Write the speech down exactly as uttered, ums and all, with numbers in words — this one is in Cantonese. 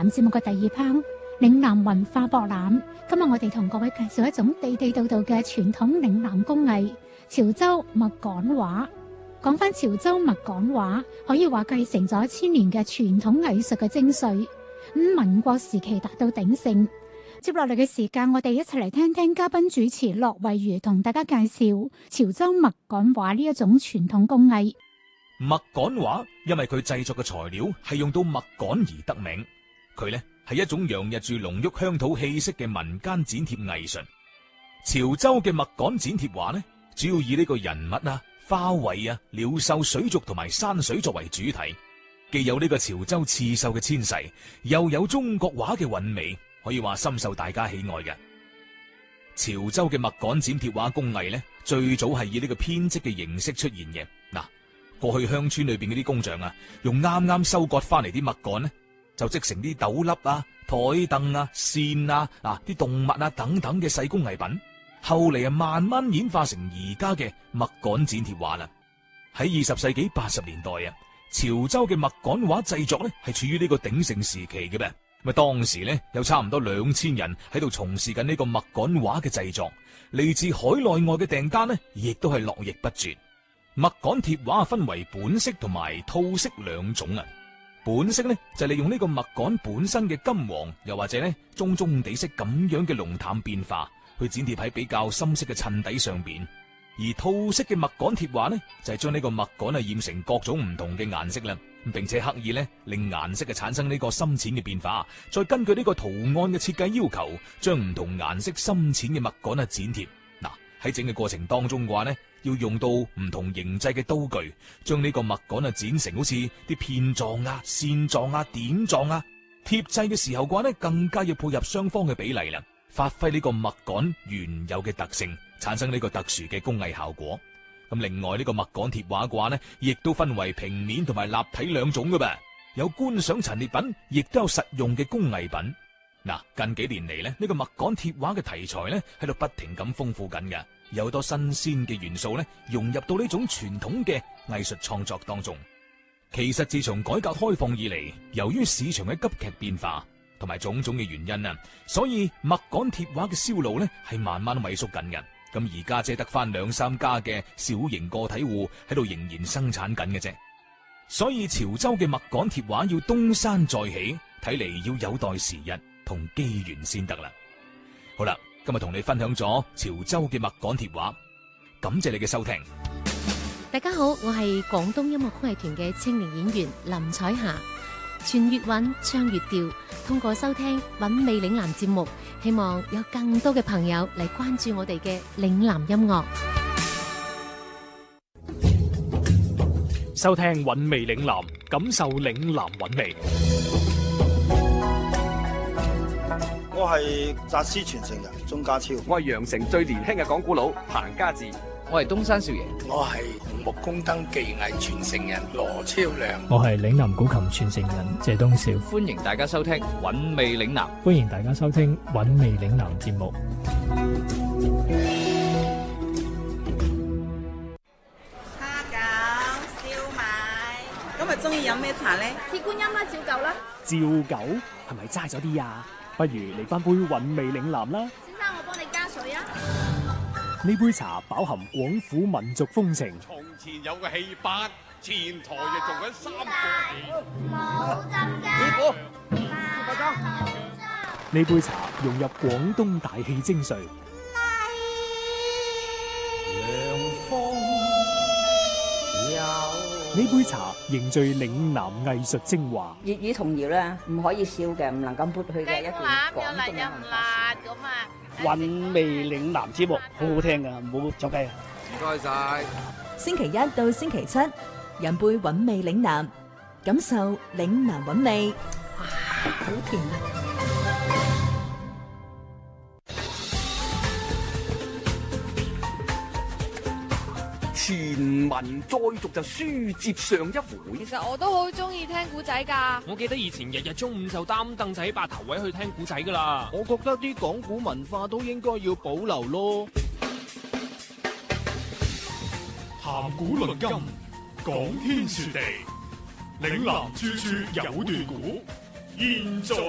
南節目嘅第二 part 嶺南文化博覽。今日我哋同各位介紹一種地地道道嘅傳統嶺南工藝——潮州麥稈畫。講翻潮州麥稈畫，可以話繼承咗千年嘅傳統藝術嘅精髓，咁民國時期達到鼎盛。接落嚟嘅時間，我哋一齊嚟聽聽嘉賓主持駱惠如同大家介紹潮州麥稈畫呢一種傳統工藝。 麥稈畫因為佢製作嘅材料係用到麥稈而得名，佢呢係一種洋溢住濃郁鄉土氣息嘅民間剪貼藝術。潮州嘅麥稈剪貼畫呢，主要以呢個人物啊、花卉啊、鳥獸、水族同埋山水作為主題，既有呢個潮州刺繡嘅纖細，又有中國畫嘅韻味，可以話深受大家喜愛嘅。潮州嘅麥稈剪貼畫工藝呢，最早係以呢個編織嘅形式出現嘅。嗱，過去鄉村裏邊嗰啲工匠啊，用啱啱收割翻嚟啲麥稈呢，就織成啲斗笠啊、台凳啊、扇啊、嗱啲動物啊等等嘅細工藝品。後嚟啊，慢慢演化成而家嘅麥稈剪貼畫啦。喺二十世紀八十年代啊，潮州嘅麥稈畫製作呢係處於呢個鼎盛時期嘅噃。咁當時呢，有差唔多兩千人喺度從事緊呢個麥稈畫嘅製作，嚟自海內外嘅訂單呢，亦都係絡繹不絕。麥稈貼畫分為本色同埋套色兩種啊。本色呢，就利用呢個麥稈本身嘅金黃，又或者呢棕棕地色咁樣嘅濃淡變化，去剪貼喺比較深色嘅襯底上邊。而套色嘅麥稈貼畫呢，就係將呢個麥稈啊染成各種唔同嘅顏色啦，並且刻意呢令顏色嘅產生呢個深淺嘅變化，再根據呢個圖案嘅設計要求，將唔同顏色深淺嘅麥稈啊剪貼。嗱，喺整個過程當中嘅話呢，要用到唔同形制嘅刀具，將呢個麥稈啊剪成好似啲片狀啊、線狀啊、點狀啊。貼製嘅時候嘅話呢，更加要配合雙方嘅比例啦，發揮呢個麥稈原有嘅特性，產生呢個特殊嘅工藝效果。咁另外呢個麥稈貼畫嘅話呢，亦都分為平面同埋立體兩種嘅噃，有觀賞陳列品，亦都有實用嘅工藝品。嗱，近幾年嚟呢，呢個麥稈貼畫嘅題材呢喺度不停咁豐富緊嘅，有好多新鮮嘅元素呢融入到呢種傳統嘅藝術創作當中。其實自從改革開放以嚟，由於市場嘅急劇變化同埋種種嘅原因啊，所以麥稈貼畫嘅銷路呢係慢慢萎縮緊嘅。咁而家只係得翻兩三家嘅小型個體戶喺度仍然生產緊嘅啫。所以潮州嘅麥稈貼畫要東山再起，睇嚟要有待時日同機緣先得啦。好啦，今日同你分享咗潮州嘅麥稈貼畫，感謝你嘅收聽。 大家好，我係廣東音樂工藝團嘅青年演員林彩霞。傳粵韻，唱粵調，通過收聽韻味嶺南節目，希望有更多嘅朋友嚟關注我哋嘅嶺南音樂。 收聽韻味嶺南，感受嶺南韻味。 我係紮師傳承人鐘家超， 我係羊城最年輕嘅講古佬彭家志， 我係東山少爺， 我係紅木工燈技藝傳承人羅超良， 我係嶺南古琴傳承人謝東少。 歡迎大家收聽韻味嶺南， 歡迎大家收聽韻味嶺南節目。 蝦餃、燒賣，今日中意飲咩茶咧？ 鐵觀音啦，照舊啦。 照舊係咪齋咗啲啊？不如嚟翻杯韻味嶺南啦。 先生，我幫你加水啊。 呢杯茶飽含廣府民族風情。 從前有個戲班，前台就做緊三個冇浸㗎。 呢杯茶融入廣東大氣精髓。呢杯茶凝聚嶺南藝術精華。 粵語童謠咧，唔可以少嘅，唔能夠抹去嘅一段廣東嘅文化。 韻味嶺南節目好好聽噶，唔好走雞啊！ 唔該晒。 星期一到星期七，飲杯韻味嶺南，感受嶺南韻味。 哇，好甜啊！ 前文再續就書接上一回。 其實我都好中意聽古仔噶。 我記得以前日日中午就擔凳仔霸頭位去聽古仔噶啦。 我覺得啲講古文化都應該要保留咯。 談古論今，講天說地，嶺南處處有段古。現在